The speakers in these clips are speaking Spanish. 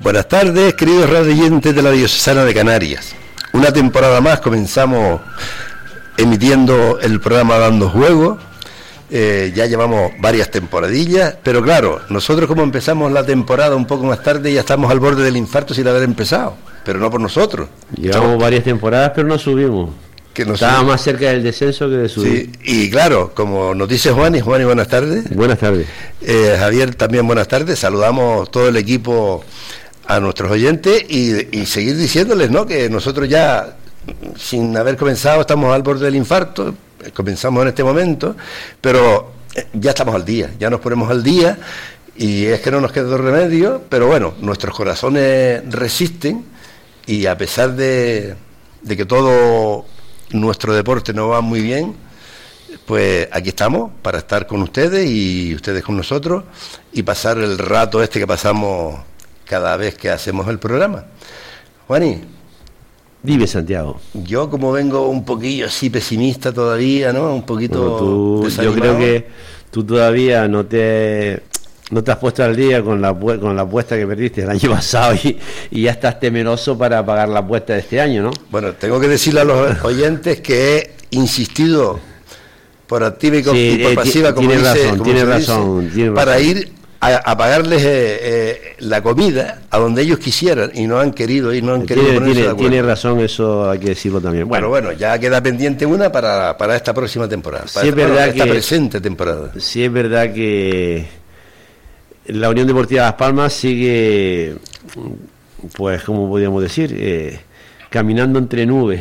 Buenas tardes, queridos radioyentes de la Diocesana de Canarias. Una temporada más comenzamos emitiendo el programa Dando Juego. Ya llevamos varias temporadillas, pero claro, nosotros como empezamos la temporada un poco más tarde, ya estamos al borde del infarto sin haber empezado, pero no por nosotros. Llevamos varias temporadas, pero no subimos. Estaba más cerca del descenso que de subir. Sí, y claro, como nos dice Juan, buenas tardes. Buenas tardes. Javier, también buenas tardes. Saludamos todo el equipo a nuestros oyentes y seguir diciéndoles, ¿no?, que nosotros ya, sin haber comenzado, estamos al borde del infarto. Comenzamos en este momento, pero ya estamos al día, ya nos ponemos al día y es que no nos queda otro remedio, pero bueno, nuestros corazones resisten y a pesar de que todo nuestro deporte no va muy bien, pues aquí estamos para estar con ustedes y ustedes con nosotros y pasar el rato este que pasamos cada vez que hacemos el programa. Juani, vive Santiago. Yo como vengo un poquillo así pesimista todavía, ¿no? Un poquito desanimado. Yo creo que tú todavía no te has puesto al día con la apuesta que perdiste el año pasado y ya estás temeroso para pagar la apuesta de este año, ¿no? Bueno, tengo que decirle a los oyentes que he insistido por activa y por pasiva, como tiene razón, para ir a pagarles la comida a donde ellos quisieran y no han querido ir, no han querido ponerse de acuerdo. Tiene razón, eso hay que decirlo también. Bueno, ya queda pendiente una para esta próxima temporada, esta presente temporada. Sí, es verdad que la Unión Deportiva Las Palmas sigue, pues, como podríamos decir, caminando entre nubes.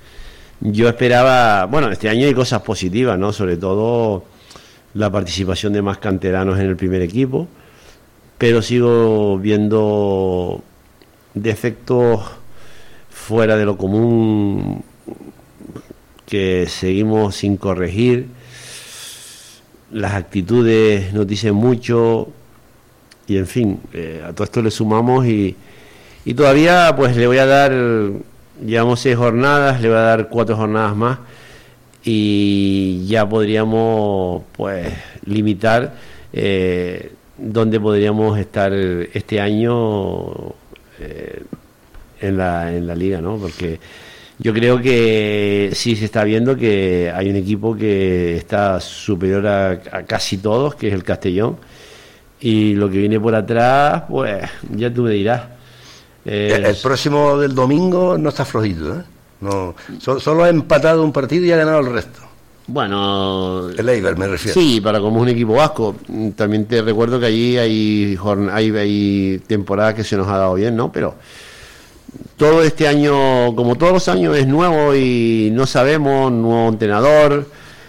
Yo esperaba, bueno, este año hay cosas positivas, ¿no? Sobre todo la participación de más canteranos en el primer equipo, pero sigo viendo defectos fuera de lo común que seguimos sin corregir. Las actitudes nos dicen mucho y en fin, a todo esto le sumamos y todavía pues le voy a dar, llevamos 6 jornadas, le voy a dar 4 jornadas más y ya podríamos pues limitar dónde podríamos estar este año en la liga, ¿no? Porque yo creo que sí se está viendo que hay un equipo que está superior a casi todos, que es el Castellón, y lo que viene por atrás, pues ya tú me dirás. El próximo del domingo no está flojito, ¿eh? No, solo ha empatado un partido y ha ganado el resto. Bueno, el Eibar me refiero. Sí, para como es un equipo vasco. También te recuerdo que allí hay temporadas que se nos ha dado bien, ¿no? Pero todo este año, como todos los años, es nuevo y no sabemos, nuevo entrenador,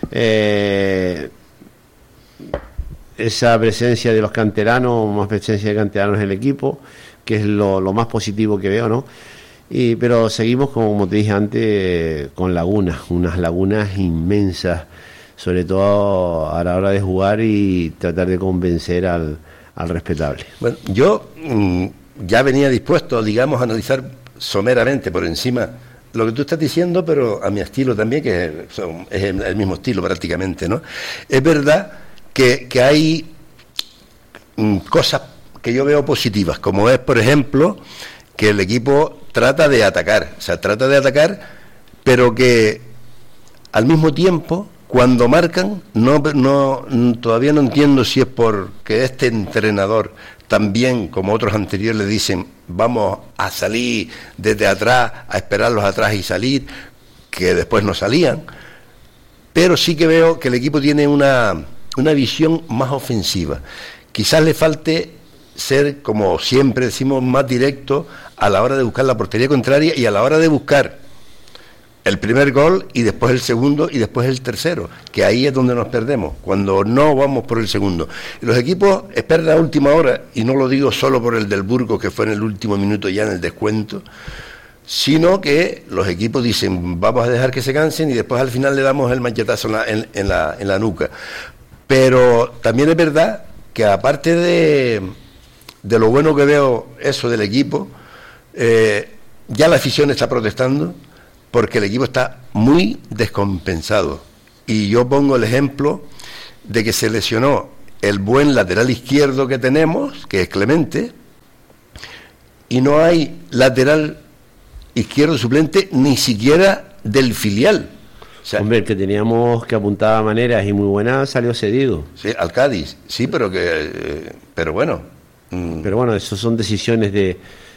esa presencia de los canteranos, más presencia de canteranos en el equipo, que es lo más positivo que veo, ¿no? Pero seguimos, como te dije antes, con unas lagunas inmensas, sobre todo a la hora de jugar y tratar de convencer al respetable. Bueno, yo ya venía dispuesto, digamos, a analizar someramente por encima lo que tú estás diciendo, pero a mi estilo también, que es el mismo estilo prácticamente, ¿no? Es verdad que hay cosas que yo veo positivas, como es, por ejemplo, que el equipo trata de atacar, pero que al mismo tiempo, cuando marcan, todavía no entiendo si es porque este entrenador también, como otros anteriores, le dicen vamos a salir desde atrás, a esperarlos atrás y salir, que después no salían, pero sí que veo que el equipo tiene una visión más ofensiva. Quizás le falte ser, como siempre decimos, más directo a la hora de buscar la portería contraria y a la hora de buscar el primer gol y después el segundo y después el tercero, que ahí es donde nos perdemos, cuando no vamos por el segundo. Los equipos esperan a última hora, y no lo digo solo por el del Burgos, que fue en el último minuto ya en el descuento, sino que los equipos dicen vamos a dejar que se cansen y después al final le damos el manchetazo en la nuca. Pero también es verdad que aparte de lo bueno que veo eso del equipo, ya la afición está protestando porque el equipo está muy descompensado. Y yo pongo el ejemplo de que se lesionó el buen lateral izquierdo que tenemos, que es Clemente, y no hay lateral izquierdo suplente ni siquiera del filial. O sea, hombre, el que teníamos que apuntaba maneras y muy buenas salió cedido. Sí, al Cádiz, sí, pero bueno. Pero bueno, eso son decisiones de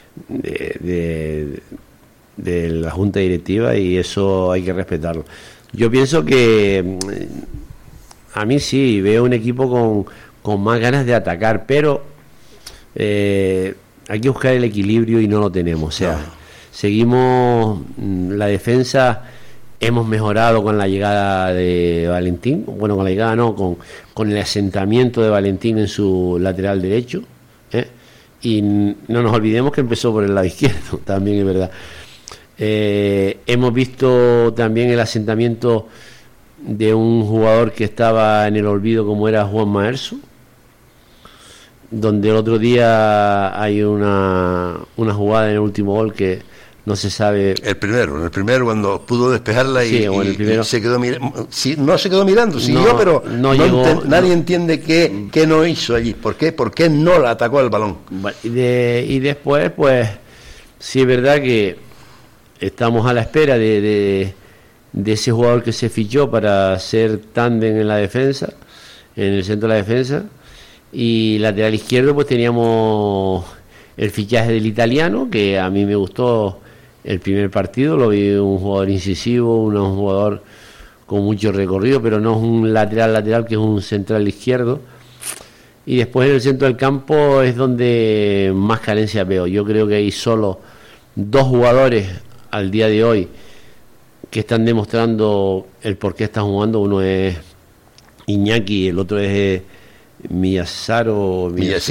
la Junta Directiva y eso hay que respetarlo. Yo pienso que a mí sí, veo un equipo con más ganas de atacar, pero hay que buscar el equilibrio y no lo tenemos. O sea, seguimos la defensa, hemos mejorado con la llegada de Valentín, bueno, con la llegada no, con el asentamiento de Valentín en su lateral derecho, y no nos olvidemos que empezó por el lado izquierdo, también es verdad. Hemos visto también el asentamiento de un jugador que estaba en el olvido como era Juan Maerso, donde el otro día hay una jugada en el último gol que no se sabe. El primero cuando pudo despejarla y se quedó mirando. Sí, no se quedó mirando, siguió, pero nadie entiende qué no hizo allí. ¿Por qué no la atacó al balón? Y después, pues, sí es verdad que estamos a la espera de ese jugador que se fichó para ser tándem en la defensa, en el centro de la defensa. Y lateral izquierdo, pues teníamos el fichaje del italiano, que a mí me gustó el primer partido, lo vi un jugador incisivo, un jugador con mucho recorrido, pero no es un lateral, que es un central izquierdo. Y después en el centro del campo es donde más carencias veo. Yo creo que hay solo 2 jugadores al día de hoy que están demostrando el por qué están jugando. Uno es Iñaki y el otro es Miyashiro.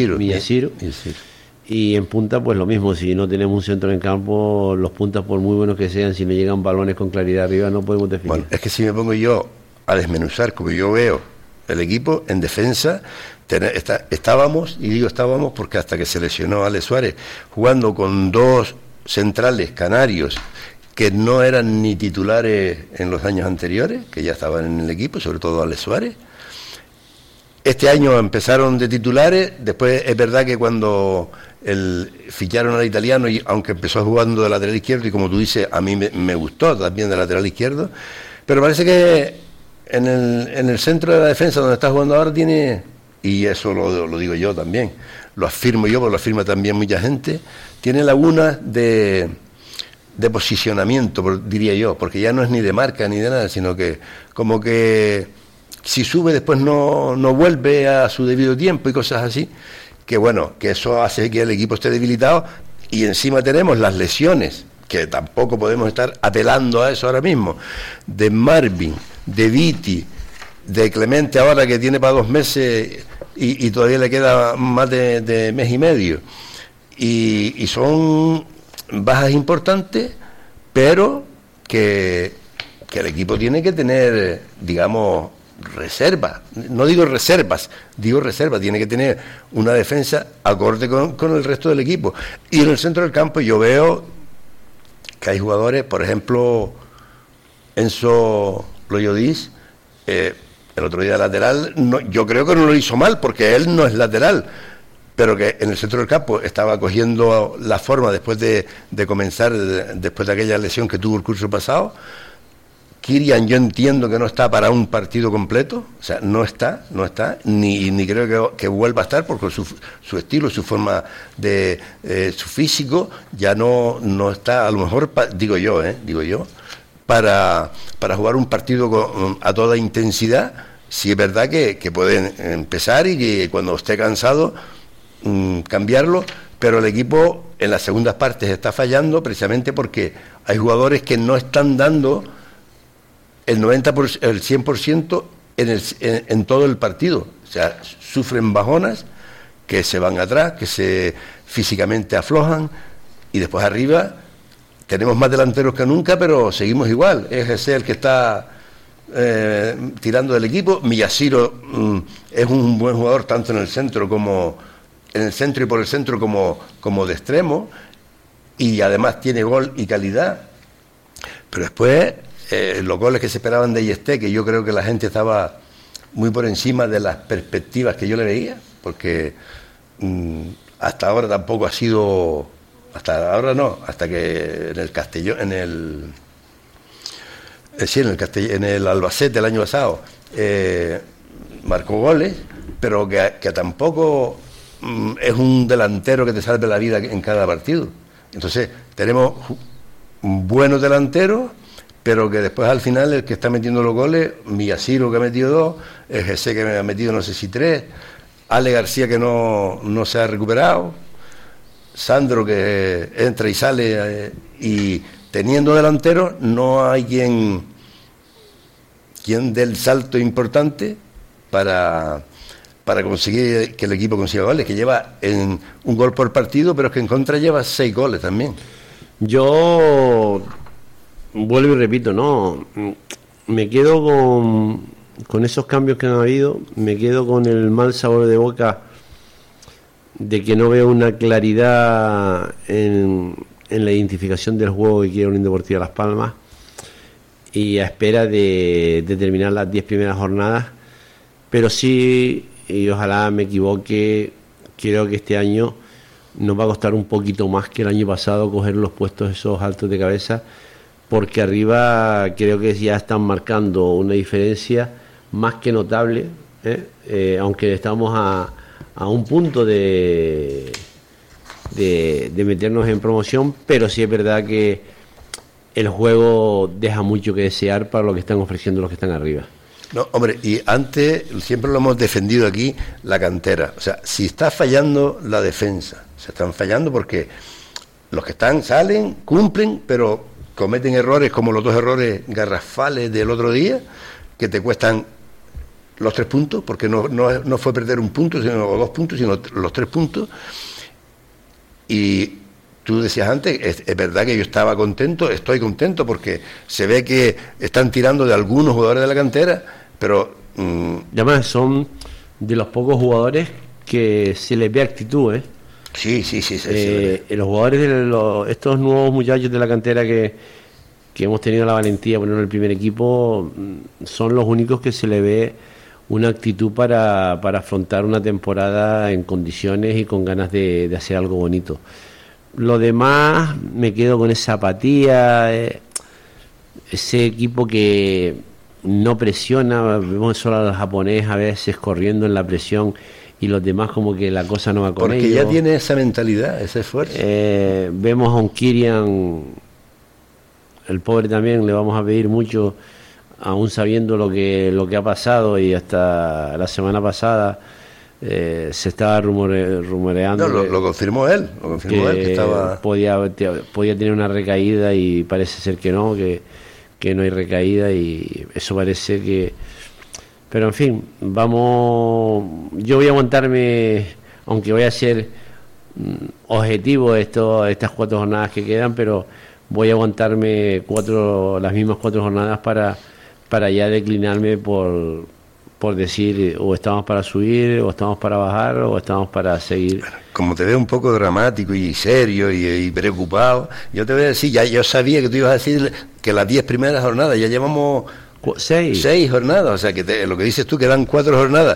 Y en punta pues lo mismo, si no tenemos un centro en campo, los puntas por muy buenos que sean, si no llegan balones con claridad arriba no podemos definir. Bueno, es que si me pongo yo a desmenuzar como yo veo el equipo en defensa, estábamos, y digo estábamos porque hasta que se lesionó Alex Suárez, jugando con 2 centrales canarios que no eran ni titulares en los años anteriores, que ya estaban en el equipo, sobre todo Alex Suárez. Este año empezaron de titulares, después es verdad que cuando ficharon al italiano, y aunque empezó jugando de lateral izquierdo, y como tú dices, a mí me gustó también de lateral izquierdo, pero parece que en el centro de la defensa donde está jugando ahora tiene, y eso lo digo yo también, lo afirmo yo, porque lo afirma también mucha gente, tiene lagunas de posicionamiento, diría yo, porque ya no es ni de marca ni de nada, sino que como que si sube después no vuelve a su debido tiempo y cosas así, que bueno, que eso hace que el equipo esté debilitado, y encima tenemos las lesiones, que tampoco podemos estar apelando a eso ahora mismo, de Marvin, de Viti, de Clemente ahora que tiene para 2 meses y todavía le queda más de mes y medio, y son bajas importantes, pero que el equipo tiene que tener, digamos, reserva, no digo reservas, digo reserva, tiene que tener una defensa acorde con el resto del equipo. Y en el centro del campo yo veo que hay jugadores, por ejemplo, Enzo Loyodis, el otro día lateral, yo creo que no lo hizo mal, porque él no es lateral, pero que en el centro del campo estaba cogiendo la forma después de comenzar, después de aquella lesión que tuvo el curso pasado. Kirian, yo entiendo que no está para un partido completo, o sea, no está, ni creo que vuelva a estar, porque su estilo, su forma de su físico ya no está, a lo mejor, digo yo, para jugar un partido a toda intensidad. Sí es verdad que pueden empezar y que cuando esté cansado cambiarlo, pero el equipo en las segundas partes está fallando precisamente porque hay jugadores que no están dando el 90%, el 100% en todo el partido. O sea, sufren bajonas, que se van atrás, que se físicamente aflojan, y después arriba tenemos más delanteros que nunca, pero seguimos igual. Es ese el que está tirando del equipo. Miyashiro es un buen jugador tanto en el centro y por el centro como de extremo, y además tiene gol y calidad. Pero después los goles que se esperaban de Yesté, que yo creo que la gente estaba muy por encima de las perspectivas que yo le veía, porque hasta ahora tampoco ha sido hasta ahora no, hasta que en el Castellón, en el Albacete el año pasado marcó goles, pero que tampoco es un delantero que te salve la vida en cada partido. Entonces tenemos buenos delanteros, pero que después al final el que está metiendo los goles, Miyashiro, que ha metido 2, el Jesse, que ha metido no sé si 3, Ale García, que no se ha recuperado, Sandro, que entra y sale, y teniendo delanteros no hay quien dé el salto importante para conseguir que el equipo consiga goles, que lleva en un gol por partido, pero es que en contra lleva 6 goles también. Yo vuelvo y repito, ¿no? Me quedo con esos cambios que han habido, me quedo con el mal sabor de boca de que no veo una claridad en la identificación del juego que quiere Unión Deportiva Las Palmas, y a espera de terminar las 10 primeras jornadas. Pero sí, y ojalá me equivoque, creo que este año nos va a costar un poquito más que el año pasado coger los puestos esos altos de cabeza, porque arriba creo que ya están marcando una diferencia más que notable, aunque estamos a un punto de meternos en promoción, pero sí es verdad que el juego deja mucho que desear para lo que están ofreciendo los que están arriba. No, hombre, y antes siempre lo hemos defendido aquí, la cantera. O sea, si está fallando la defensa, se están fallando porque los que están salen, cumplen, pero cometen errores como los 2 errores garrafales del otro día, que te cuestan los 3 puntos, porque no fue perder un punto, sino 2 puntos, sino los 3 puntos. Y tú decías antes, es verdad que yo estaba contento, estoy contento, porque se ve que están tirando de algunos jugadores de la cantera, pero... Y además son de los pocos jugadores que se les ve actitud, ¿eh? Sí. Los jugadores estos nuevos muchachos de la cantera que hemos tenido la valentía de ponerlo en el primer equipo, son los únicos que se le ve una actitud para afrontar una temporada en condiciones y con ganas de hacer algo bonito. Lo demás, me quedo con esa apatía, ese equipo que no presiona. Vemos solo a los japoneses a veces corriendo en la presión, y los demás como que la cosa no va con ellos. Porque ya tiene esa mentalidad, ese esfuerzo. Vemos a un Kirian, el pobre también, le vamos a pedir mucho, aún sabiendo lo que ha pasado, y hasta la semana pasada se estaba rumoreando. No, lo confirmó él, que estaba... podía tener una recaída, y parece ser que no hay recaída, y eso parece que... Pero en fin, yo voy a aguantarme, aunque voy a ser objetivo estas 4 jornadas que quedan, pero voy a aguantarme las mismas 4 jornadas para ya declinarme por decir, o estamos para subir, o estamos para bajar, o estamos para seguir. Bueno, como te veo un poco dramático y serio y preocupado, yo te voy a decir, ya yo sabía que tú ibas a decir que las 10 primeras jornadas, ya llevamos 6 jornadas, o sea que lo que dices tú, quedan 4 jornadas.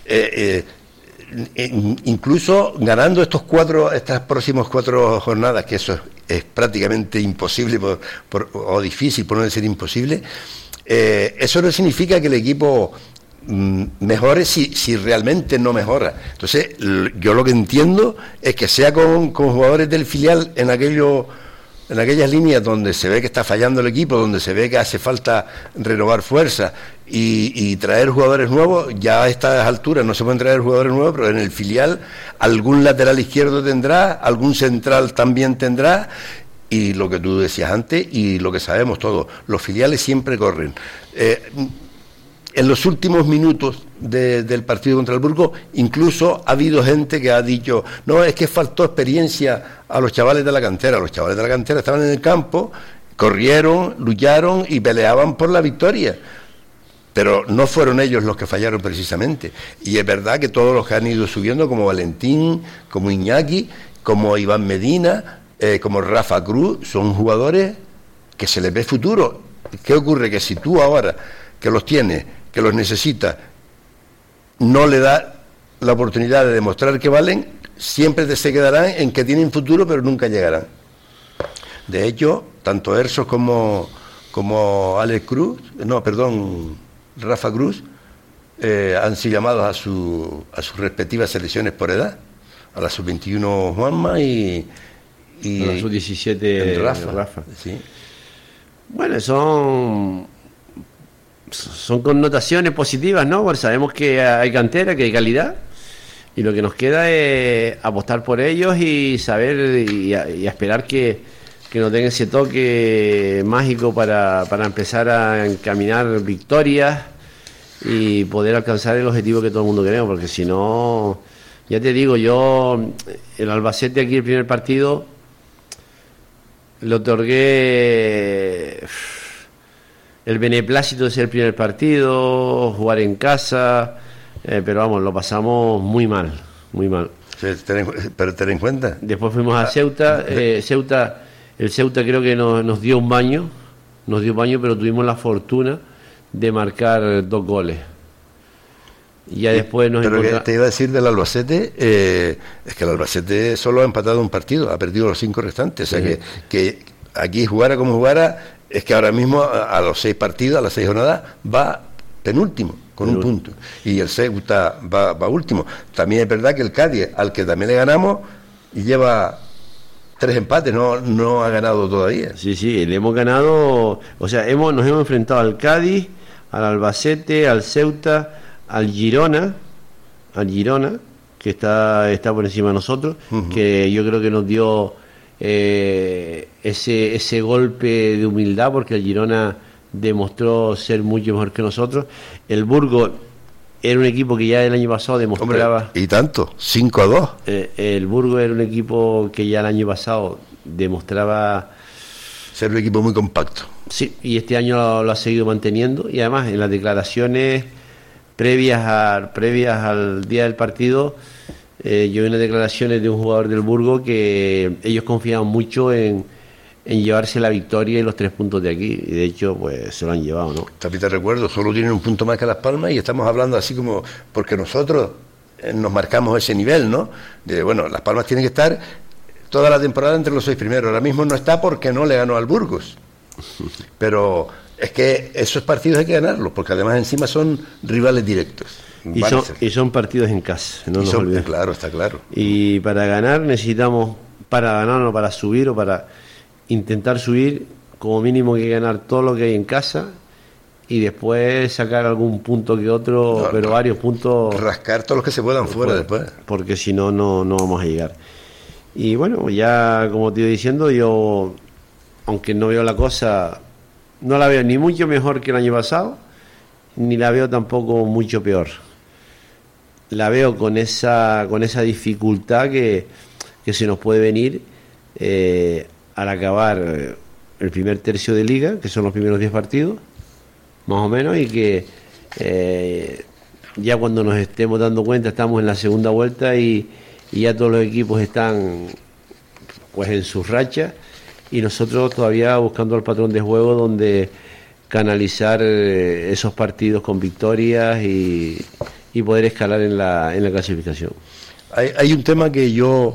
Incluso ganando estas próximas 4 jornadas, que eso es prácticamente imposible o difícil, por no decir imposible, eso no significa que el equipo mejore si realmente no mejora. Entonces yo lo que entiendo es que sea con jugadores del filial en aquellas líneas donde se ve que está fallando el equipo, donde se ve que hace falta renovar fuerza y traer jugadores nuevos. Ya a estas alturas no se pueden traer jugadores nuevos, pero en el filial algún lateral izquierdo tendrá, algún central también tendrá, y lo que tú decías antes y lo que sabemos todos, los filiales siempre corren. En los últimos minutos del partido contra el Burgos, incluso ha habido gente que ha dicho, no, es que faltó experiencia a los chavales de la cantera. Los chavales de la cantera estaban en el campo, corrieron, lucharon y peleaban por la victoria, pero no fueron ellos los que fallaron precisamente. Y es verdad que todos los que han ido subiendo, como Valentín, como Iñaki, como Iván Medina, como Rafa Cruz, son jugadores que se les ve futuro. ¿Qué ocurre? Que si tú ahora, que los tienes, que los necesitas, no le das la oportunidad de demostrar que valen, siempre se quedarán en que tienen futuro, pero nunca llegarán. De hecho, tanto Ersos como Alex Cruz, Rafa Cruz, han sido llamados a sus respectivas selecciones por edad, a la sub-21 Juanma y a la sub-17 Rafa. Sí. Bueno, son connotaciones positivas, ¿no? Porque sabemos que hay cantera, que hay calidad, y lo que nos queda es apostar por ellos y saber y esperar que nos den ese toque mágico para empezar a encaminar victorias y poder alcanzar el objetivo que todo el mundo queremos, porque si no, ya te digo, el Albacete aquí el primer partido le otorgué el beneplácito de ser el primer partido, jugar en casa, pero vamos, lo pasamos muy mal, muy mal. Pero ten en cuenta. Después fuimos a Ceuta, el Ceuta creo que nos dio un baño, pero tuvimos la fortuna de marcar 2 goles. Y ya después nos encontramos. Pero que te iba a decir del Albacete, es que el Albacete solo ha empatado un partido, ha perdido los 5 restantes, o sea que aquí jugara como jugara, es que ahora mismo a los 6 partidos, a las 6 jornadas, va penúltimo, con un punto, y el Ceuta va último. También es verdad que el Cádiz, al que también le ganamos, y lleva 3 empates, no ha ganado todavía. Sí, le hemos ganado, o sea, nos hemos enfrentado al Cádiz, al Albacete, al Ceuta, al Girona, que está por encima de nosotros, que yo creo que nos dio ese golpe de humildad, porque el Girona demostró ser mucho mejor que nosotros. El Burgos era un equipo que ya el año pasado demostraba... Hombre, y tanto, 5-2. El Burgos era un equipo que ya el año pasado demostraba... ser un equipo muy compacto. Sí, y este año lo ha seguido manteniendo, y además en las declaraciones previas al día del partido, yo vi unas declaraciones de un jugador del Burgos que ellos confiaban mucho en llevarse la victoria y los 3 puntos de aquí, y de hecho pues se lo han llevado, ¿no? También te recuerdo, solo tienen un punto más que Las Palmas, y estamos hablando así como porque nosotros nos marcamos ese nivel, ¿no? De bueno, Las Palmas tiene que estar toda la temporada entre los 6 primeros. Ahora mismo no está porque no le ganó al Burgos, pero es que esos partidos hay que ganarlos, porque además encima son rivales directos. Y son partidos en casa, no nos olvidemos. Claro, está claro. Y para ganar necesitamos, para subir o para intentar subir, como mínimo hay que ganar todo lo que hay en casa y después sacar algún punto que otro, pero varios puntos. Rascar todos los que se puedan fuera después. Porque si no, no vamos a llegar. Y bueno, ya como te iba diciendo, yo, aunque no veo la cosa, no la veo ni mucho mejor que el año pasado, ni la veo tampoco mucho peor. La veo con esa dificultad que se nos puede venir al acabar el primer tercio de liga, que son los primeros 10 partidos, más o menos, y que ya cuando nos estemos dando cuenta estamos en la segunda vuelta y ya todos los equipos están pues en sus rachas, y nosotros todavía buscando el patrón de juego donde canalizar esos partidos con victorias y poder escalar en la clasificación. Hay un tema que yo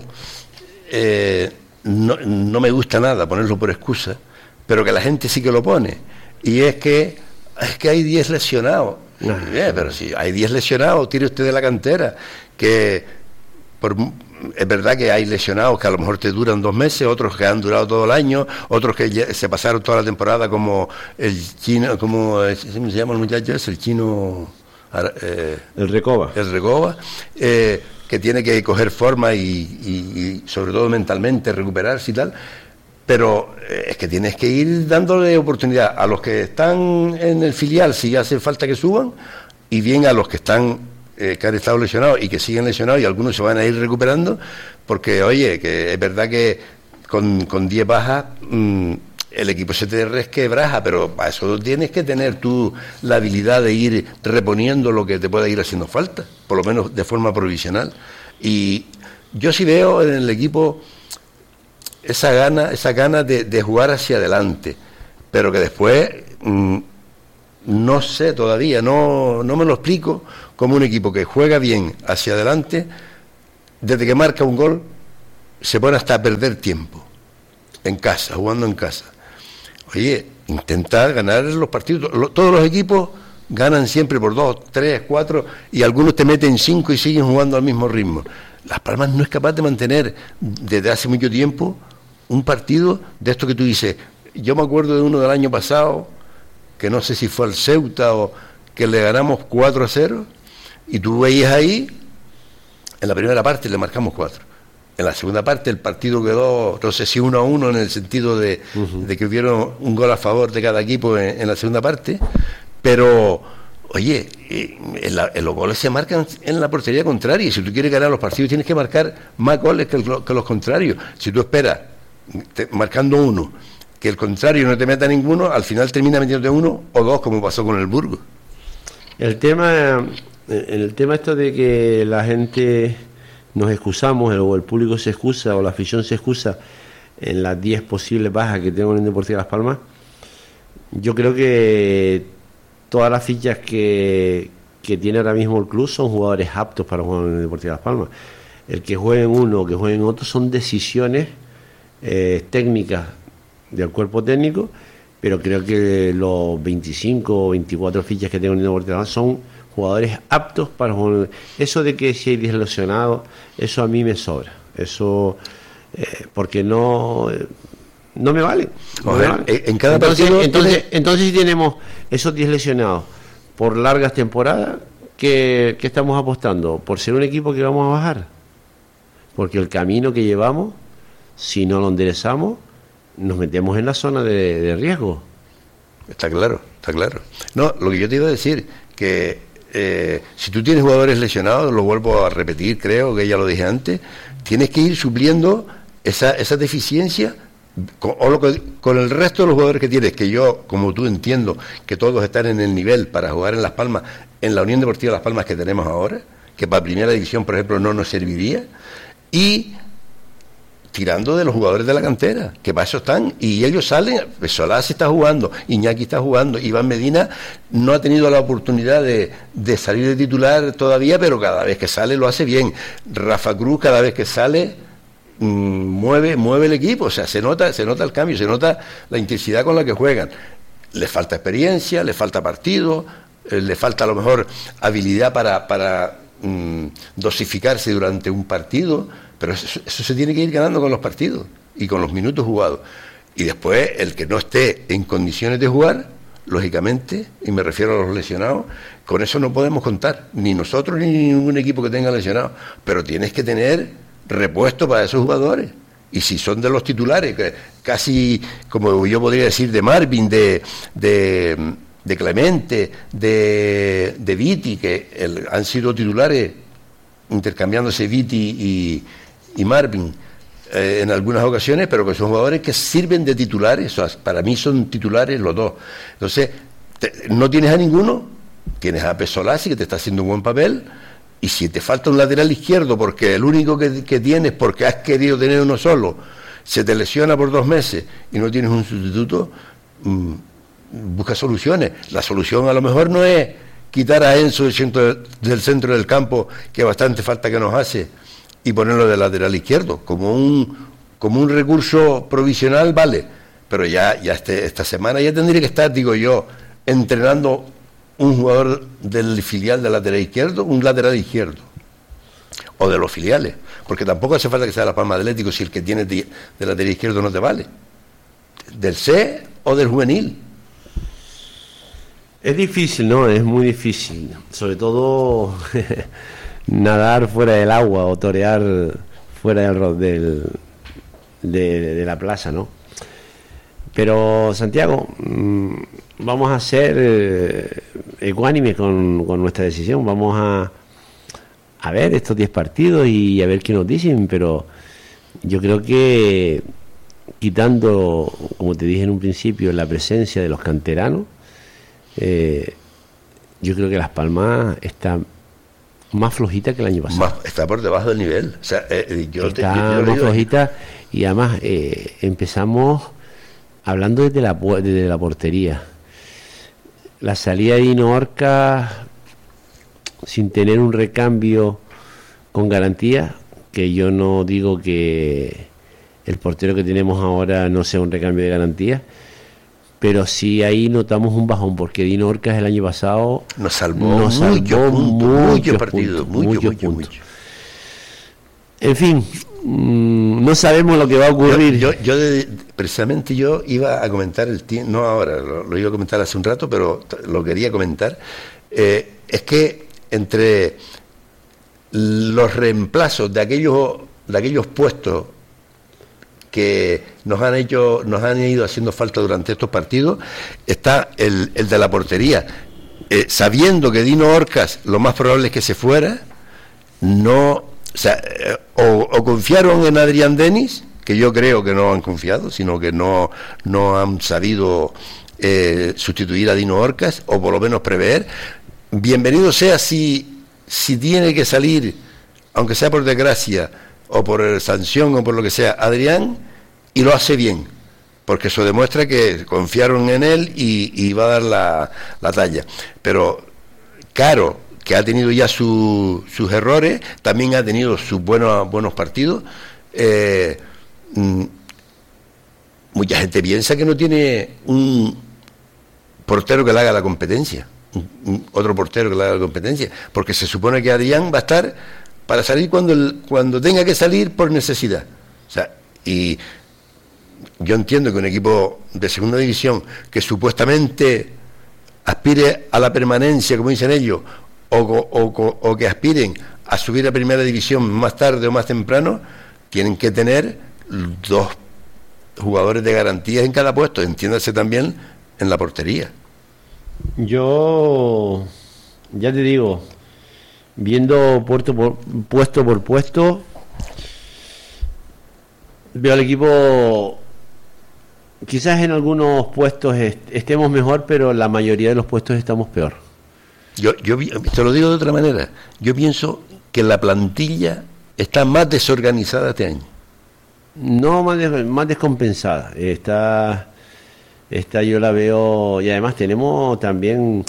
no me gusta nada ponerlo por excusa, pero que la gente sí que lo pone, y es que hay 10 lesionados. Pero si hay 10 lesionados, tire usted de la cantera, que es verdad que hay lesionados que a lo mejor te duran 2 meses, otros que han durado todo el año, otros que se pasaron toda la temporada, como el chino, como se llama el muchacho ese, el chino, el Recoba, que tiene que coger forma y sobre todo mentalmente recuperarse y tal. Pero es que tienes que ir dándole oportunidad a los que están en el filial, si hace falta que suban, y bien a los que están que han estado lesionados y que siguen lesionados, y algunos se van a ir recuperando, porque oye, que es verdad que con 10 bajas el equipo se te resquebraja, pero para eso tienes que tener tú la habilidad de ir reponiendo lo que te pueda ir haciendo falta, por lo menos de forma provisional. Y yo sí veo en el equipo esa gana de jugar hacia adelante, pero que después no sé todavía, no me lo explico, como un equipo que juega bien hacia adelante desde que marca un gol, se pone hasta a perder tiempo en casa, jugando en casa. Oye, intentar ganar los partidos. Todos los equipos ganan siempre por 2, 3, 4 y algunos te meten 5 y siguen jugando al mismo ritmo. Las Palmas no es capaz de mantener desde hace mucho tiempo un partido de esto que tú dices. Yo me acuerdo de uno del año pasado, que no sé si fue al Ceuta o que le ganamos 4-0, y tú veías ahí, en la primera parte le marcamos 4. En la segunda parte el partido quedó, no sé si 1-1 en el sentido de que hubieron un gol a favor de cada equipo en la segunda parte, pero, oye, los goles se marcan en la portería contraria, y si tú quieres ganar los partidos tienes que marcar más goles que los contrarios. Si tú esperas, marcando uno, que el contrario no te meta ninguno, al final termina metiéndote 1 o 2, como pasó con el Burgos. El tema esto de que la gente nos excusamos, o el público se excusa, o la afición se excusa en las 10 posibles bajas que tengo en el Deportivo Las Palmas, yo creo que todas las fichas que tiene ahora mismo el club son jugadores aptos para jugar en el Deportivo Las Palmas. El que juegue en uno o que juegue en otro son decisiones técnicas del cuerpo técnico, pero creo que los 25 o 24 fichas que tengo en el Deportivo Las Palmas son jugadores aptos para jugar. Eso de que si hay 10 lesionados, eso a mí me sobra. Eso, porque no me vale. En cada partido. Entonces, si tenemos esos 10 lesionados por largas temporadas, ¿qué estamos apostando? ¿Por ser un equipo que vamos a bajar? Porque el camino que llevamos, si no lo enderezamos, nos metemos en la zona de riesgo. Está claro. No, lo que yo te iba a decir, que si tú tienes jugadores lesionados, lo vuelvo a repetir, creo que ya lo dije antes, tienes que ir supliendo esa deficiencia con el resto de los jugadores que tienes, que yo, como tú, entiendo que todos están en el nivel para jugar en Las Palmas, en la Unión Deportiva Las Palmas que tenemos ahora, que para Primera División, por ejemplo, no nos serviría, y tirando de los jugadores de la cantera, que para eso están, y ellos salen. Solá se está jugando, Iñaki está jugando, Iván Medina no ha tenido la oportunidad de salir de titular todavía, pero cada vez que sale lo hace bien. Rafa Cruz cada vez que sale mueve el equipo, o sea, se nota el cambio, se nota la intensidad con la que juegan. Le falta experiencia, le falta partido, le falta a lo mejor habilidad para dosificarse durante un partido, pero eso se tiene que ir ganando con los partidos y con los minutos jugados. Y después, el que no esté en condiciones de jugar, lógicamente, y me refiero a los lesionados, con eso no podemos contar, ni nosotros ni ningún equipo que tenga lesionados, pero tienes que tener repuesto para esos jugadores. Y si son de los titulares, que casi, como yo podría decir, de Marvin, de Clemente, de Viti, que han sido titulares, intercambiándose Viti y Marvin en algunas ocasiones, pero que son jugadores que sirven de titulares. O sea, para mí son titulares los dos. Entonces, no tienes a ninguno, tienes a Pesolasi, que te está haciendo un buen papel, y si te falta un lateral izquierdo, porque el único que tienes, porque has querido tener uno solo, se te lesiona por 2 meses y no tienes un sustituto, busca soluciones. La solución a lo mejor no es quitar a Enzo del centro del campo, que bastante falta que nos hace, y ponerlo de lateral izquierdo como un recurso provisional, vale, pero ya esta semana ya tendría que estar, digo yo, entrenando un jugador del filial de lateral izquierdo, un lateral izquierdo, o de los filiales, porque tampoco hace falta que sea la Palma Atlético si el que tienes de lateral izquierdo no te vale, del C o del juvenil. Es difícil, ¿no? Es muy difícil, sobre todo nadar fuera del agua o torear fuera de la plaza, ¿no? Pero, Santiago, vamos a ser ecuánimes con nuestra decisión. Vamos a ver estos 10 partidos y a ver qué nos dicen, pero yo creo que, quitando, como te dije en un principio, la presencia de los canteranos, yo creo que Las Palmas está más flojita que el año pasado. Está por debajo del nivel. O sea, está más flojita, y además empezamos hablando desde la portería. La salida de Dino Orca, sin tener un recambio con garantía, que yo no digo que el portero que tenemos ahora no sea un recambio de garantía, pero sí ahí notamos un bajón, porque Dino Orcas el año pasado nos salvó muchos partidos. En fin, no sabemos lo que va a ocurrir. Precisamente yo iba a comentar no ahora, lo iba a comentar hace un rato, pero lo quería comentar. Es que entre los reemplazos de aquellos puestos que nos han ido haciendo falta durante estos partidos, está el de la portería. Sabiendo que Dino Orcas lo más probable es que se fuera, o confiaron en Adrián Denis, que yo creo que no han confiado, sino que no han sabido sustituir a Dino Orcas, o por lo menos prever. Bienvenido sea si tiene que salir, aunque sea por desgracia, o por sanción, o por lo que sea, Adrián, y lo hace bien, porque eso demuestra que confiaron en él y va a dar la talla. Pero Caro, que ha tenido ya sus errores, también ha tenido sus buenos partidos. Mucha gente piensa que no tiene un portero que le haga la competencia, otro portero que le haga la competencia, porque se supone que Adrián va a estar para salir cuando tenga que salir por necesidad. O sea, y yo entiendo que un equipo de segunda división que supuestamente aspire a la permanencia, como dicen ellos, o que aspiren a subir a primera división más tarde o más temprano, tienen que tener 2 jugadores de garantías en cada puesto, entiéndase también en la portería. Yo ya te digo, viendo puesto por puesto, veo al equipo, quizás en algunos puestos estemos mejor, pero la mayoría de los puestos estamos peor. Yo te lo digo de otra manera, yo pienso que la plantilla está más desorganizada este año. No, más descompensada. Esta yo la veo, y además tenemos también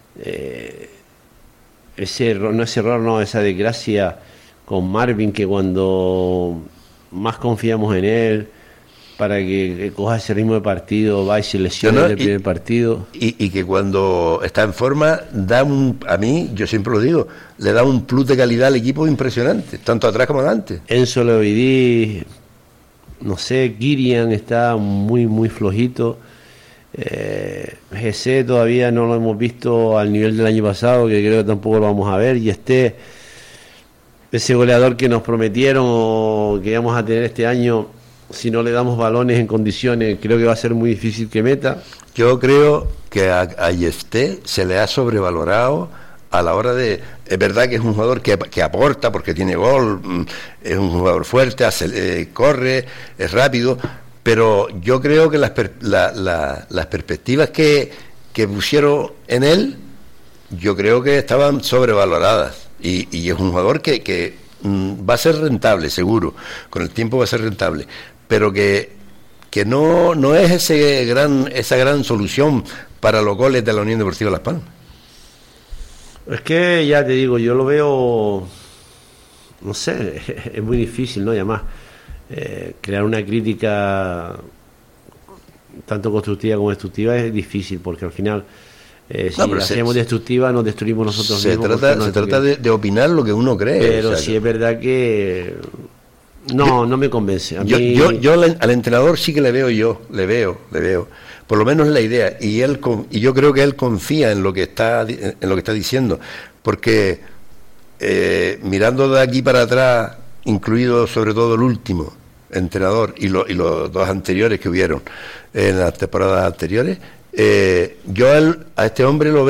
esa desgracia con Marvin, que cuando más confiamos en él para que coja ese ritmo de partido, va y se lesiona en el primer partido. Y que cuando está en forma, a mí, yo siempre lo digo, le da un plus de calidad al equipo impresionante, tanto atrás como adelante. Enzo Leovidí, no sé, Kirian está muy, muy flojito. GC todavía no lo hemos visto al nivel del año pasado, que creo que tampoco lo vamos a ver, y ese goleador que nos prometieron o que íbamos a tener este año, si no le damos balones en condiciones, creo que va a ser muy difícil que meta. Yo creo que a Yesté se le ha sobrevalorado a la hora de... Es verdad que es un jugador que aporta porque tiene gol, es un jugador fuerte, corre, es rápido, pero yo creo que las perspectivas que pusieron en él, yo creo que estaban sobrevaloradas, y es un jugador que va a ser rentable, seguro, con el tiempo va a ser rentable, pero que no es esa gran solución para los goles de la Unión Deportiva Las Palmas. Es que ya te digo, yo lo veo, no sé, es muy difícil, ¿no? Y además, crear una crítica tanto constructiva como destructiva es difícil, porque al final, si la hacemos destructiva, nos destruimos nosotros mismos. Se trata de opinar lo que uno cree. Pero sí es verdad que no me convence. Yo al entrenador sí que le veo. Por lo menos la idea, y yo creo que él confía en lo que está diciendo, porque mirando de aquí para atrás, incluido sobre todo el último entrenador y los 2 anteriores que hubieron en las temporadas anteriores, yo a este hombre lo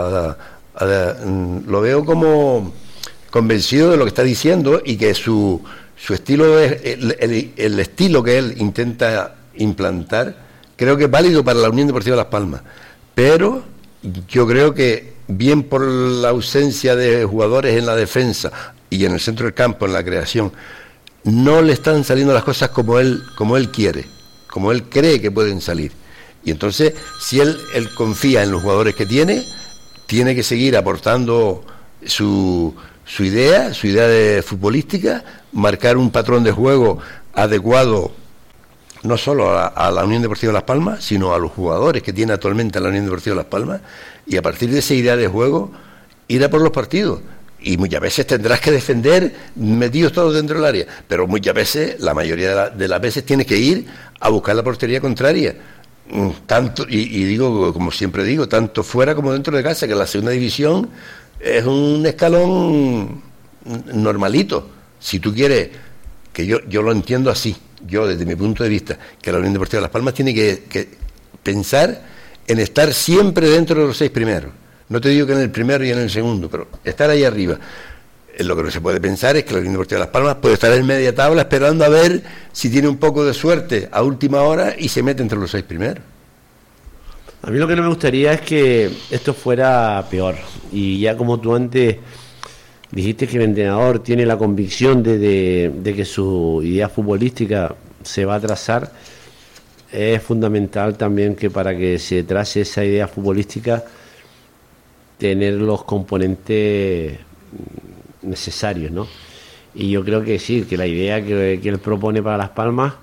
veo como convencido de lo que está diciendo, y que su estilo es el estilo que él intenta implantar. Creo que es válido para la Unión Deportiva Las Palmas, pero yo creo que bien por la ausencia de jugadores en la defensa y en el centro del campo, en la creación, no le están saliendo las cosas como él quiere, como él cree que pueden salir. Y entonces, si él confía en los jugadores que tiene que seguir aportando su su idea de futbolística, marcar un patrón de juego adecuado no solo a la Unión Deportiva Las Palmas, sino a los jugadores que tiene actualmente la Unión Deportiva Las Palmas, y a partir de esa idea de juego ir a por los partidos. Y muchas veces tendrás que defender metidos todos dentro del área, pero muchas veces, la mayoría de las veces, tienes que ir a buscar la portería contraria. Tanto, y digo, como siempre digo, tanto fuera como dentro de casa, que la segunda división es un escalón normalito. Si tú quieres, que yo lo entiendo así, yo desde mi punto de vista, que la Unión Deportiva Las Palmas tiene que pensar en estar siempre dentro de los 6 primeros. No te digo que en el primero y en el segundo, pero estar ahí arriba. Lo que no se puede pensar es que la Unión Deportiva Las Palmas puede estar en media tabla esperando a ver si tiene un poco de suerte a última hora y se mete entre los 6 primeros. A mí lo que no me gustaría es que esto fuera peor. Y ya como tú antes dijiste que el entrenador tiene la convicción de que su idea futbolística se va a trazar, es fundamental también que para que se trace esa idea futbolística tener los componentes necesarios, ¿no? Y yo creo que sí, que la idea que él propone para Las Palmas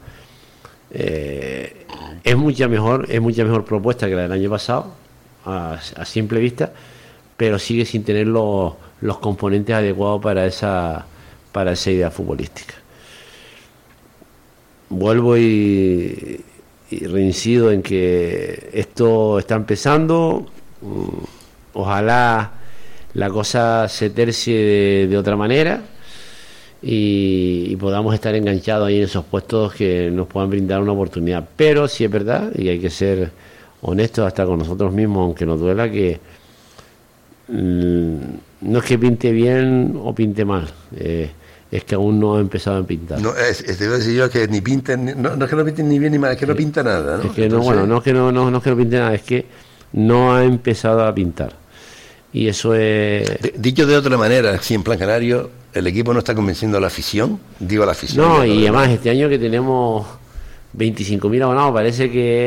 es mucha mejor propuesta que la del año pasado a simple vista, pero sigue sin tener los componentes adecuados para esa idea futbolística. Vuelvo y reincido en que esto está empezando. Ojalá la cosa se tercie de otra manera y podamos estar enganchados ahí en esos puestos que nos puedan brindar una oportunidad. Pero sí es verdad, y hay que ser honestos hasta con nosotros mismos, aunque nos duela, que no es que pinte bien o pinte mal, es que aún no ha empezado a pintar. No, te iba a decir yo que ni pinten, no es que no pinten ni bien ni mal, es que no pinta nada, ¿no? Es que no, bueno, no es que no pinte nada, es que no ha empezado a pintar. Y eso es... Dicho de otra manera, si en plan canario, el equipo no está convenciendo a la afición, digo a la afición. No, y además este año que tenemos 25.000 abonados, parece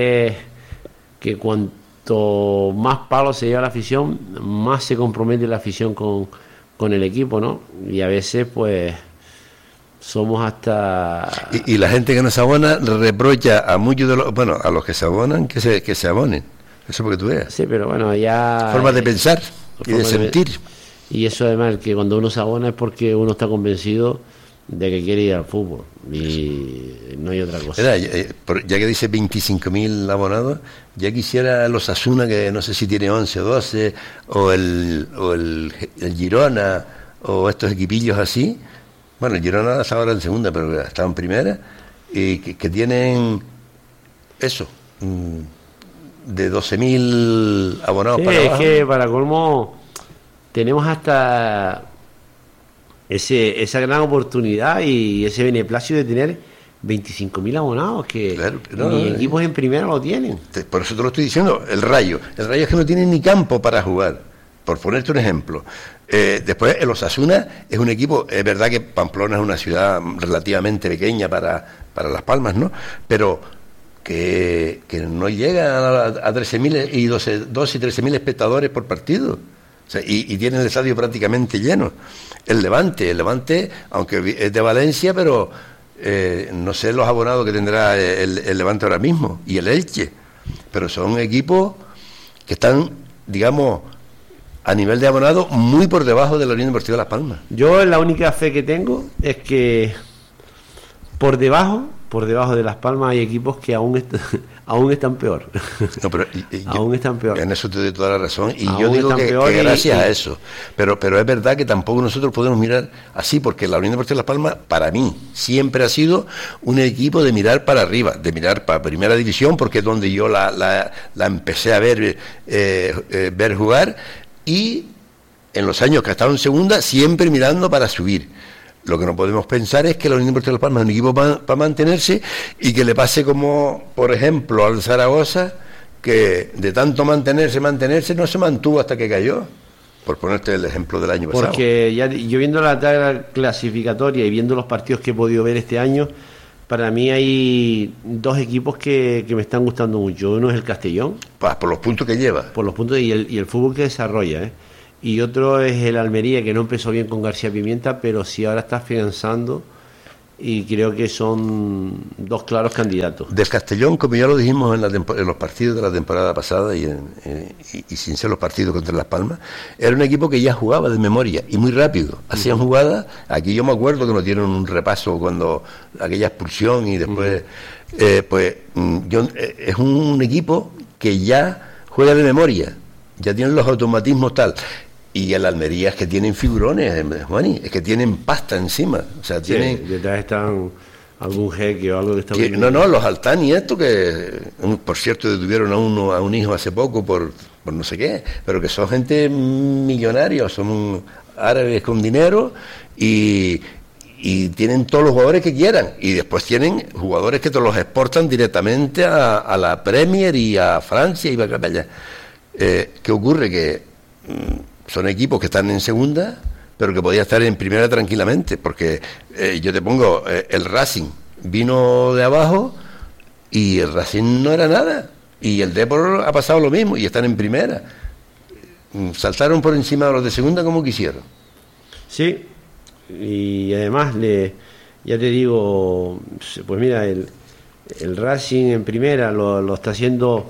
que cuanto más palos se lleva la afición, más se compromete la afición con el equipo, ¿no? Y a veces, pues, somos hasta... Y la gente que no se abona reprocha a muchos de los... Bueno, a los que se abonan, que se abonen. Eso porque tú veas. Sí, pero bueno, ya... Formas de pensar y de sentir. Y eso además, que cuando uno se abona es porque uno está convencido de que quiere ir al fútbol. Y no hay otra cosa. Mira, ya que dice 25.000 abonados, ya quisiera los Osasuna, que no sé si tiene 11 o 12, o el Girona, o estos equipillos así. Bueno, el Girona está ahora en segunda, pero está en primera, y que tienen eso... de 12.000 abonados, sí, para abajo. Es que para colmo tenemos hasta esa gran oportunidad y ese beneficio de tener 25.000 abonados, que claro, ni equipos en primera lo tienen. Por eso te lo estoy diciendo. El Rayo es que no tiene ni campo para jugar, por ponerte un ejemplo. Después el Osasuna es un equipo, es verdad que Pamplona es una ciudad relativamente pequeña para Las Palmas, ¿no? Pero que no llega a 13.000 y 12 y 13.000 espectadores por partido. O sea, y tiene el estadio prácticamente lleno. El Levante, aunque es de Valencia, pero no sé los abonados que tendrá el Levante ahora mismo, y el Elche. Pero son equipos que están, digamos, a nivel de abonados muy por debajo de la Unión Deportiva Las Palmas. Yo la única fe que tengo es que por debajo de Las Palmas hay equipos que aún están peor. No, pero aún están peor. En eso te doy toda la razón. Y yo digo que gracias a eso. Pero es verdad que tampoco nosotros podemos mirar así, porque la Unión Deportiva Las Palmas, para mí, siempre ha sido un equipo de mirar para arriba, de mirar para Primera División, porque es donde yo la empecé a ver jugar, y en los años que ha estado en Segunda, siempre mirando para subir. Lo que no podemos pensar es que la Unión Deportiva Las Palmas es un equipo para mantenerse y que le pase como, por ejemplo, al Zaragoza, que de tanto mantenerse, no se mantuvo hasta que cayó, por ponerte el ejemplo del año pasado. Porque ya yo viendo la tabla clasificatoria y viendo los partidos que he podido ver este año, para mí hay dos equipos que me están gustando mucho. Uno es el Castellón. Por los puntos que lleva. Por los puntos y el fútbol que desarrolla, y otro es el Almería, que no empezó bien con García Pimienta, pero sí ahora está afianzando, y creo que son dos claros candidatos. Del Castellón, como ya lo dijimos en los partidos de la temporada pasada y sin ser los partidos contra Las Palmas, era un equipo que ya jugaba de memoria y muy rápido. Hacían jugadas. Aquí yo me acuerdo que nos dieron un repaso cuando aquella expulsión y después, es un equipo que ya juega de memoria, ya tienen los automatismos tal. Y el Almería es que tienen figurones, Juani, es que tienen pasta encima. O sea, tienen. Sí, detrás están algún jeque o algo que está. No, los Altani, esto que, por cierto, detuvieron a un hijo hace poco por no sé qué, pero que son gente millonaria, son árabes con dinero y tienen todos los jugadores que quieran. Y después tienen jugadores que te los exportan directamente a la Premier y a Francia y para allá. ¿Qué ocurre? Que son equipos que están en segunda, pero que podían estar en primera tranquilamente, porque yo te pongo, el Racing vino de abajo y el Racing no era nada, y el Depor ha pasado lo mismo y están en primera. Saltaron por encima de los de segunda como quisieron. Sí, y además, ya te digo, pues mira, el Racing en primera lo está haciendo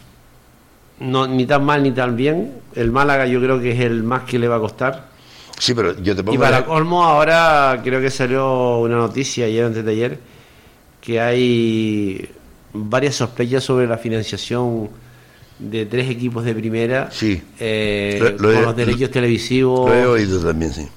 no ni tan mal ni tan bien. El Málaga yo creo que es el más que le va a costar. Sí, pero yo te pongo. Y para colmo, ahora creo que salió una noticia ayer o antes de ayer que hay varias sospechas sobre la financiación de 3 equipos de primera. Sí. Con los derechos televisivos. Lo he oído también, sí.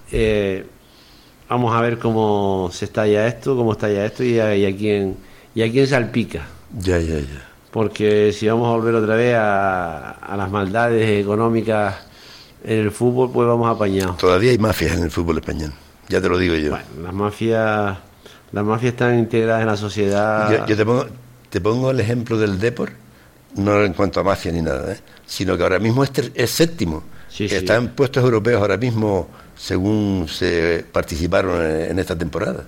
Vamos a ver cómo está ya esto y a quién salpica. Ya. Porque si vamos a volver otra vez a las maldades económicas en el fútbol, pues vamos apañados. Todavía hay mafias en el fútbol español, ya te lo digo yo. Bueno, las mafias están integradas en la sociedad. Yo te pongo el ejemplo del Depor, no en cuanto a mafia ni nada, sino que ahora mismo es séptimo. Sí. Está en puestos europeos ahora mismo, según se participaron en esta temporada.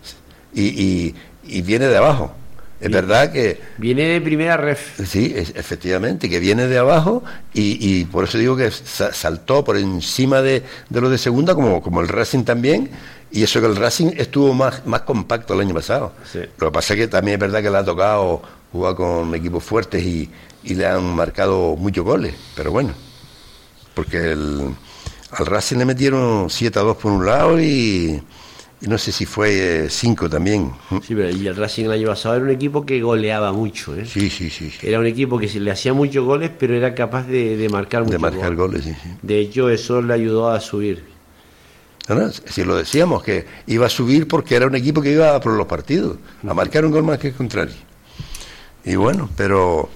Y viene de abajo. Es verdad que. Viene de primera ref. Sí, efectivamente, que viene de abajo y por eso digo que saltó por encima de los de segunda, como el Racing también, y eso que el Racing estuvo más compacto el año pasado. Sí. Lo que pasa es que también es verdad que le ha tocado jugar con equipos fuertes y le han marcado muchos goles, pero bueno, porque al Racing le metieron 7-2 por un lado y no sé si fue 5 también. Sí, pero y el Racing el año pasado era un equipo que goleaba mucho, ¿eh? Sí. Era un equipo que le hacía muchos goles, pero era capaz de marcar muchos goles. De marcar goles, sí. De hecho, eso le ayudó a subir. No, si lo decíamos, que iba a subir porque era un equipo que iba por los partidos, a marcar un gol más que el contrario. Y bueno, pero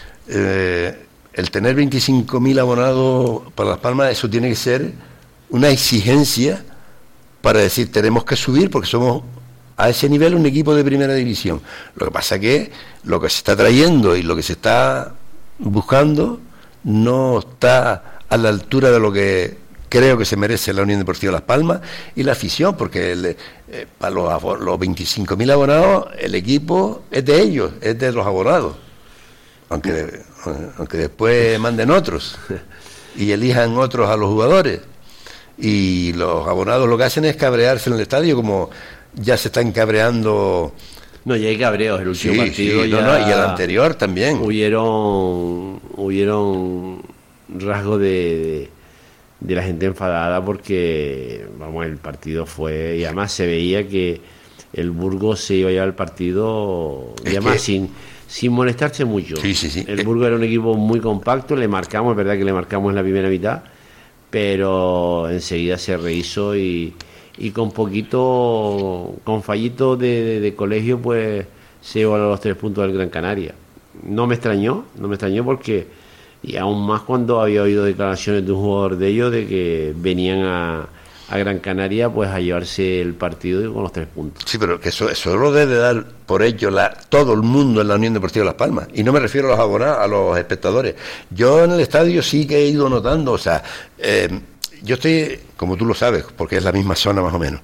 el tener 25.000 abonados para Las Palmas, eso tiene que ser una exigencia para decir tenemos que subir porque somos a ese nivel un equipo de primera división. Lo que pasa que lo que se está trayendo y lo que se está buscando no está a la altura de lo que creo que se merece la Unión Deportiva Las Palmas y la afición, porque para los 25.000 abonados el equipo es de ellos, es de los abonados, aunque después manden otros y elijan otros a los jugadores. Y los abonados lo que hacen es cabrearse en el estadio, como ya se están cabreando. No, ya hay cabreos, el último partido. Sí, y el anterior también. Hubieron rasgos de la gente enfadada porque, vamos, el partido fue, y además se veía que el Burgos se iba a llevar el partido, y además sin molestarse mucho. Sí. El Burgos era un equipo muy compacto, es verdad que le marcamos en la primera mitad, pero enseguida se rehizo y con fallito de colegio, pues se llevó los 3 puntos del Gran Canaria. No me extrañó porque, y aún más cuando había oído declaraciones de un jugador de ellos de que venían a Gran Canaria pues a llevarse el partido con los 3 puntos. Sí, pero que eso lo debe dar por hecho todo el mundo en la Unión Deportiva Las Palmas, y no me refiero a los abonados, a los espectadores. Yo en el estadio sí que he ido notando, o sea, yo estoy, como tú lo sabes, porque es la misma zona más o menos,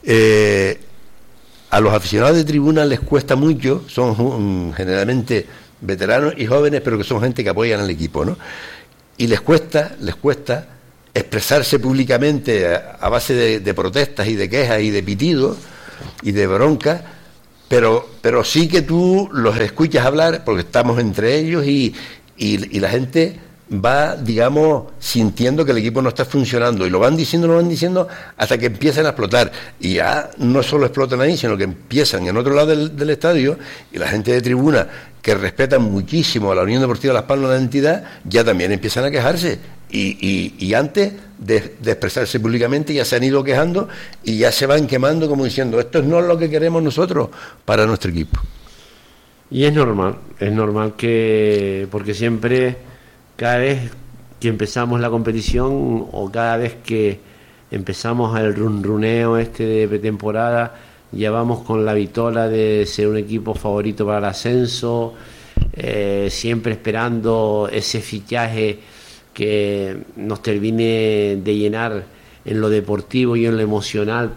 a los aficionados de tribuna les cuesta mucho, son generalmente veteranos y jóvenes, pero que son gente que apoyan al equipo, ¿no? Y les cuesta expresarse públicamente a base de protestas y de quejas y de pitidos y de bronca, pero sí que tú los escuchas hablar, porque estamos entre ellos y la gente va, digamos, sintiendo que el equipo no está funcionando, y lo van diciendo hasta que empiezan a explotar, y ya no solo explotan ahí, sino que empiezan en otro lado del estadio, y la gente de tribuna, que respetan muchísimo a la Unión Deportiva Las Palmas, la entidad, ya también empiezan a quejarse, y antes de expresarse públicamente ya se han ido quejando, y ya se van quemando como diciendo, esto no es lo que queremos nosotros para nuestro equipo. Y es normal que, porque siempre, cada vez que empezamos la competición o cada vez que empezamos el runruneo de pretemporada, ya vamos con la vitola de ser un equipo favorito para el ascenso, siempre esperando ese fichaje que nos termine de llenar en lo deportivo y en lo emocional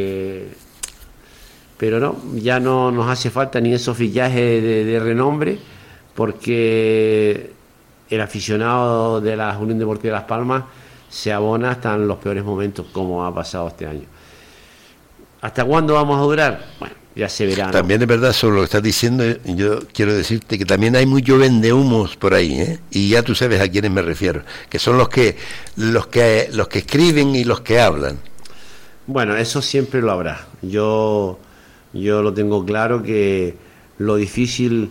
pero no, ya no nos hace falta ni esos fichajes de renombre, porque el aficionado de la Unión Deportiva Las Palmas se abona hasta en los peores momentos, como ha pasado este año. ¿Hasta cuándo vamos a durar? Bueno, ya se verá, ¿no? También es verdad, sobre lo que estás diciendo, yo quiero decirte que también hay mucho vendehumos por ahí, ¿eh? Y ya tú sabes a quiénes me refiero, que son los que escriben y los que hablan. Bueno, eso siempre lo habrá. Yo lo tengo claro, que lo difícil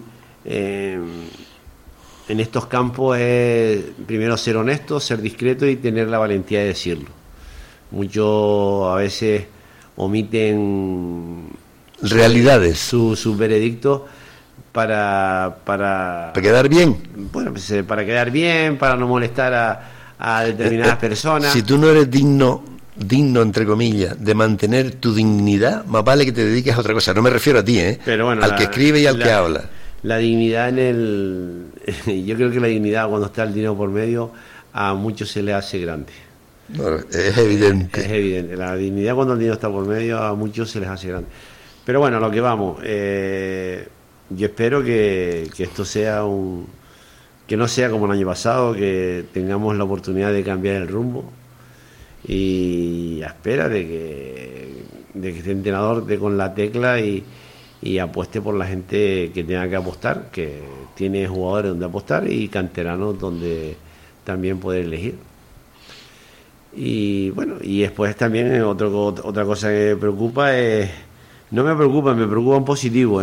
en estos campos es primero ser honesto, ser discreto y tener la valentía de decirlo. Muchos a veces omiten realidades, sus veredictos para quedar bien. Bueno, pues, para quedar bien, para no molestar a determinadas personas. Si tú no eres digno entre comillas de mantener tu dignidad, más vale que te dediques a otra cosa. No me refiero a ti, pero bueno, al que escribe y al que habla. La dignidad yo creo que la dignidad, cuando está el dinero por medio, a muchos se le hace grande. Bueno, es evidente. Es evidente. La dignidad, cuando el dinero está por medio, a muchos se les hace grande. Pero bueno, a lo que vamos. Yo espero que esto sea que no sea como el año pasado, que tengamos la oportunidad de cambiar el rumbo, y a espera de que este entrenador dé con la tecla y apueste por la gente que tenga que apostar, que tiene jugadores donde apostar y canteranos donde también poder elegir. Y bueno, y después también otra cosa que me preocupa me preocupa en positivo,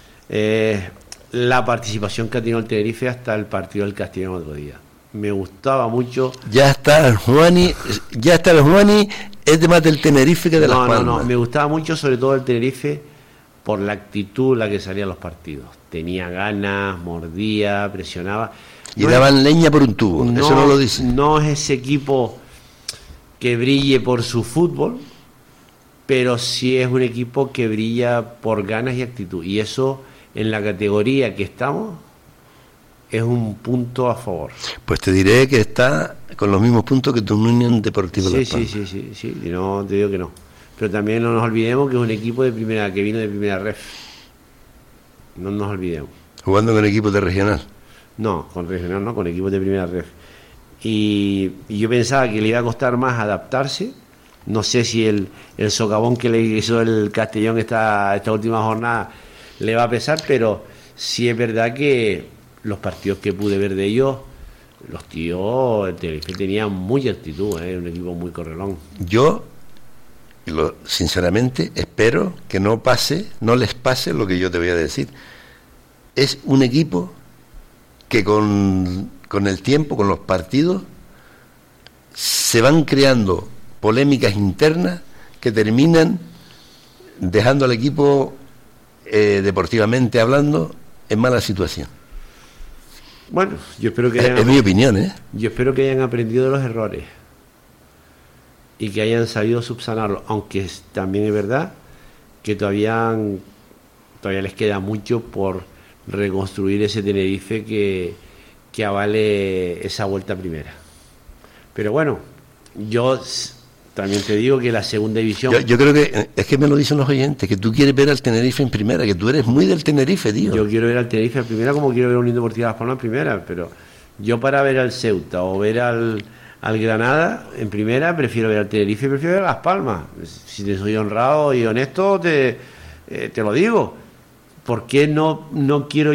la participación que ha tenido el Tenerife hasta el partido del Castellón otro día. Me gustaba mucho. Ya está el Juani, es de más del Tenerife que de Las Palmas. No, me gustaba mucho, sobre todo el Tenerife, por la actitud en la que salían los partidos. Tenía ganas, mordía, presionaba. Y daban leña por un tubo, eso no lo dice. No es ese equipo que brille por su fútbol, pero sí es un equipo que brilla por ganas y actitud. Y eso, en la categoría que estamos, es un punto a favor. Pues te diré que está con los mismos puntos que tu Unión Deportiva Las Palmas. Sí, no te digo que no. Pero también no nos olvidemos que es un equipo de primera, que vino de primera ref. No nos olvidemos. ¿Jugando con equipos de regional? No, con regional no, con equipos de primera ref. Y yo pensaba que le iba a costar más adaptarse. No sé si el socavón que le hizo el Castellón esta última jornada le va a pesar, pero sí es verdad que los partidos que pude ver de ellos, los tíos, el Tenerife tenía mucha actitud, un equipo muy correlón. Yo, sinceramente, espero que no les pase lo que yo te voy a decir. Es un equipo que con el tiempo, con los partidos, se van creando polémicas internas que terminan dejando al equipo, deportivamente hablando, en mala situación. Bueno, yo espero que es mi opinión, Yo espero que hayan aprendido de los errores y que hayan sabido subsanarlos, aunque también es verdad que todavía les queda mucho por reconstruir ese Tenerife que avale esa vuelta primera. Pero bueno, yo también te digo que la segunda división... Yo creo que, es que me lo dicen los oyentes, que tú quieres ver al Tenerife en primera, que tú eres muy del Tenerife, tío. Yo quiero ver al Tenerife en primera como quiero ver a Unión Deportiva Las Palmas en primera, pero yo para ver al Ceuta o ver al al Granada en primera, prefiero ver al Tenerife, prefiero ver a Las Palmas. Si te soy honrado y honesto, te lo digo. ¿Por qué no quiero